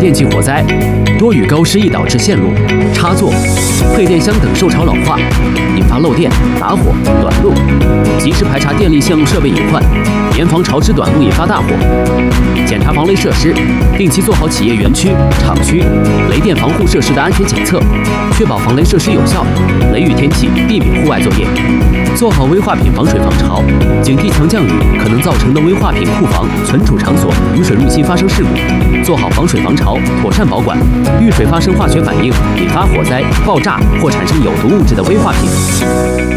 电器火灾，多与高湿易导致线路、插座、配电箱等受潮老化，引发漏电、打火、短路。及时排查电力线路设备隐患，严防潮湿短路引发大火。检查防雷设施，定期做好企业园区、厂区雷电防护设施的安全检测，确保防雷设施有效。雷雨天气避免户外作业，做好危化品防水防潮，警惕强降雨可能造成的危化品库房、存储场所雨水入侵发生事故，做好防水防潮，妥善保管。遇水发生化学反应引发火灾、爆炸或产生有毒物质的危化品。